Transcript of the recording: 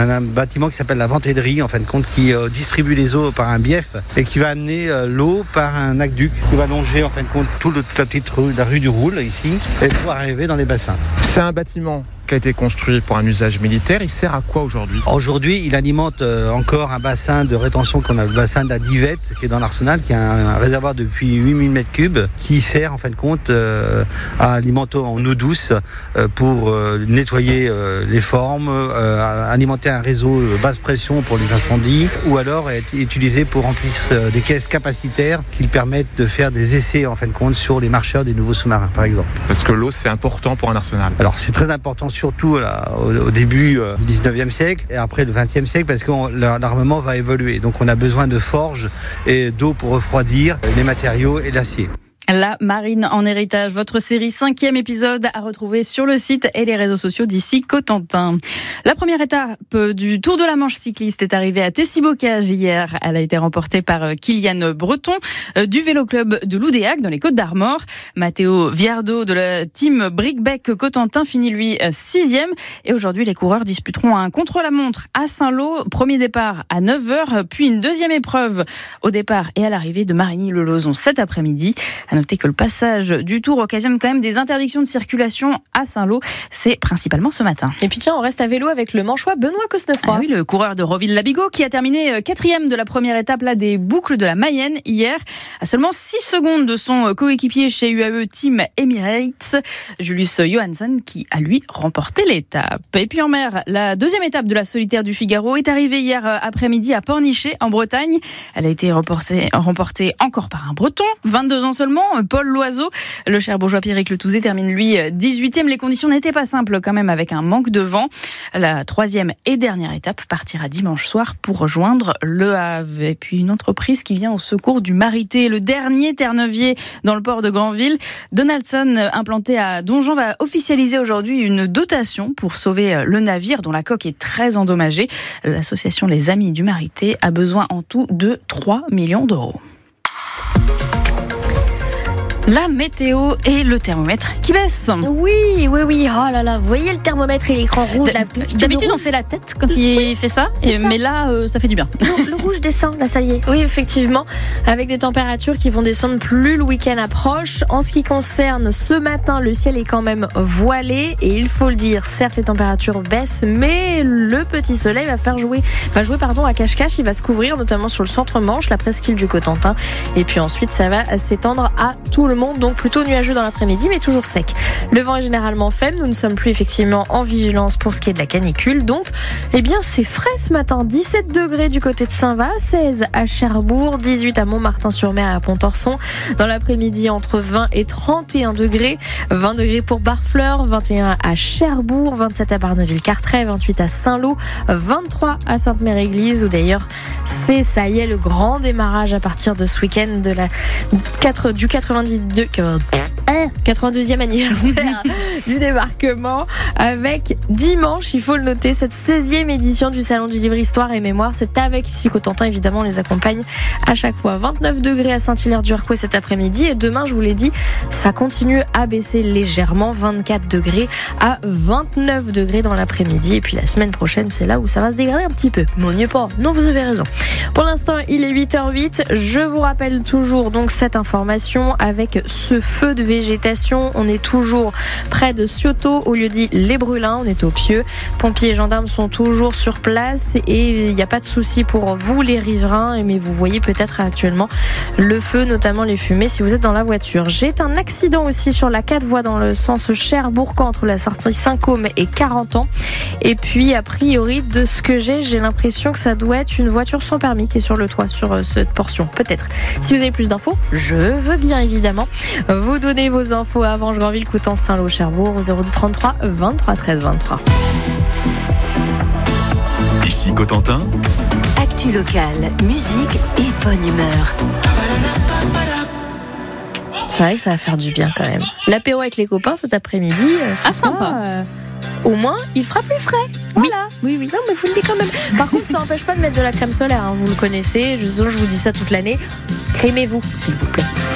un bâtiment qui s'appelle la ventellerie, en fin de compte, qui distribue les eaux par un bief et qui va amener l'eau par un aqueduc qui va longer, en fin de compte, toute la petite rue, la rue du Roule, ici, et pour arriver dans les bassins. C'est un bâtiment qui a été construit pour un usage militaire. Il sert à quoi aujourd'hui ? Aujourd'hui, il alimente encore un bassin de rétention qu'on a, le bassin de la Divette, qui est dans l'Arsenal, qui est un réservoir depuis 8000 m3, qui sert en fin de compte à alimenter en eau douce pour nettoyer les formes, alimenter un réseau basse pression pour les incendies, ou alors être utilisé pour remplir des caisses capacitaires qui permettent de faire des essais en fin de compte sur les marcheurs des nouveaux sous-marins, par exemple. Parce que l'eau, c'est important pour un arsenal. Alors, c'est très important, surtout là, au début du 19e siècle et après le 20e siècle, parce que l'armement va évoluer. Donc on a besoin de forges et d'eau pour refroidir les matériaux et l'acier. La marine en héritage, votre série 5e épisode à retrouver sur le site et les réseaux sociaux d'ici Cotentin. La première étape du Tour de la Manche cycliste est arrivée à Tessy-Bocage hier. Elle a été remportée par Kylian Breton du Vélo Club de Loudéac dans les Côtes-d'Armor. Matteo Viardot de la team Brickbeck Cotentin finit lui 6e. Et aujourd'hui, les coureurs disputeront un contre-la-montre à Saint-Lô. Premier départ à 9h, puis une deuxième épreuve au départ et à l'arrivée de Marigny-le-Lauzon cet après-midi. À noter que le passage du Tour occasionne quand même des interdictions de circulation à Saint-Lô. C'est principalement ce matin. Et puis tiens, on reste à vélo avec le Manchois Benoît Cosnefroy. Ah oui, le coureur de Roville-Labigo qui a terminé 4e de la première étape là, des boucles de la Mayenne hier, à seulement 6 secondes de son coéquipier chez UAE Team Emirates, Julius Johansson, qui a lui remporté l'étape. Et puis en mer, la deuxième étape de la solitaire du Figaro est arrivée hier après-midi à Pornichet en Bretagne. Elle a été remportée encore par un Breton, 22 ans seulement, Paul Loiseau. Le Cherbourgeois Pierrick Le Touzé termine lui 18e. Les conditions n'étaient pas simples quand même avec un manque de vent. La troisième et dernière étape partira dimanche soir pour rejoindre Le Havre. Et puis une entreprise qui vient au secours du Marité, le dernier terre-neuvier dans le port de Granville. Donaldson, implanté à Donjon, va officialiser aujourd'hui une dotation pour sauver le navire dont la coque est très endommagée. L'association Les Amis du Marité a besoin en tout de 3 millions d'euros. La météo et le thermomètre qui baisse. Oui. Oh là là, vous voyez le thermomètre et l'écran rouge là. D'habitude, on fait la tête quand il fait ça, mais là, ça fait du bien. Non, le rouge descend, là, ça y est. Oui, effectivement, avec des températures qui vont descendre plus le week-end approche. En ce qui concerne ce matin, le ciel est quand même voilé et il faut le dire, certes, les températures baissent, mais le petit soleil va jouer à cache-cache. Il va se couvrir notamment sur le centre-Manche, la presqu'île du Cotentin, et puis ensuite, ça va s'étendre à tout le monde, donc plutôt nuageux dans l'après-midi, mais toujours sec. Le vent est généralement faible, nous ne sommes plus effectivement en vigilance pour ce qui est de la canicule, donc c'est frais ce matin. 17 degrés du côté de Saint-Va, 16 à Cherbourg, 18 à Montmartin-sur-Mer et à Pontorson. Dans l'après-midi, entre 20 et 31 degrés, 20 degrés pour Barfleur, 21 à Cherbourg, 27 à Barneville-Carteret, 28 à Saint-Lô, 23 à Sainte-Mère-Église, où d'ailleurs ça y est, le grand démarrage à partir de ce week-end du 82e anniversaire du débarquement, avec dimanche, il faut le noter, cette 16e édition du Salon du Livre Histoire et Mémoire. C'est avec ici Cotentin, évidemment, on les accompagne à chaque fois. 29 degrés à Saint-Hilaire-du-Harcouët cet après-midi, et demain, je vous l'ai dit, ça continue à baisser légèrement, 24 degrés à 29 degrés dans l'après-midi, et puis la semaine prochaine, c'est là où ça va se dégrader un petit peu. Mais on n'y est pas, non, vous avez raison. Pour l'instant, il est 8h08, je vous rappelle toujours donc cette information avec ce feu de végétation. On est toujours près de Cioto, au lieu-dit Les Brulins, on est au Pieux. Pompiers et gendarmes sont toujours sur place et il n'y a pas de souci pour vous les riverains, mais vous voyez peut-être actuellement le feu, notamment les fumées si vous êtes dans la voiture. J'ai un accident aussi sur la 4 voies dans le sens Cherbourg entre la sortie Saint-Côme et 40 ans. Et puis a priori de ce que j'ai l'impression que ça doit être une voiture sans permis qui est sur le toit sur cette portion, peut-être. Si vous avez plus d'infos, je veux bien évidemment vous donner vos infos à Avranches, Granville, Coutances, Saint-Lô, Cherbourg, 0233 23 13 23. Ici Cotentin. Actu locale, musique et bonne humeur. C'est vrai que ça va faire du bien quand même. L'apéro avec les copains cet après-midi, ce soir, sympa. Au moins, il fera plus frais. Voilà. Oui. Non, mais vous le dites quand même. Par contre, ça n'empêche pas de mettre de la crème solaire. Vous le connaissez. Je vous dis ça toute l'année. Crémez-vous, s'il vous plaît.